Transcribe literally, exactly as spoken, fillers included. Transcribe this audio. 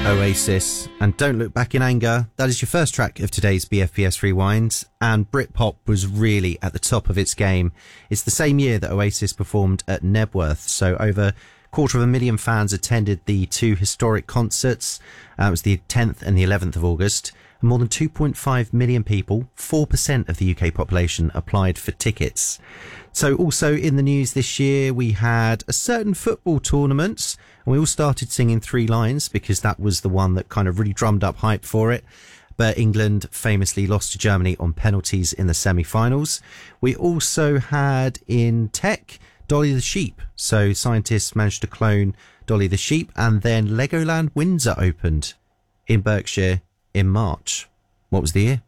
Oasis and Don't Look Back in Anger. That is your first track of today's B F P S Rewind, and Britpop was really at the top of its game. It's the same year that Oasis performed at Nebworth, so over a quarter of a million fans attended the two historic concerts. Uh, it was the tenth and the eleventh of August, and more than two point five million people, four percent of the U K population, applied for tickets. So also in the news this year, we had a certain football tournament, and we all started singing Three Lines because that was the one that kind of really drummed up hype for it. But England famously lost to Germany on penalties in the semi-finals. We also had in tech Dolly the Sheep. So scientists managed to clone Dolly the Sheep, and then Legoland Windsor opened in Berkshire in March. What was the year?